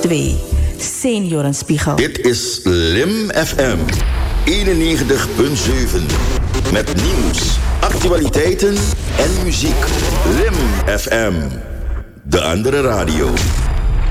2. Seniorenspiegel. Dit is Lim FM 91.7. Met nieuws, actualiteiten en muziek. Lim FM. De andere radio.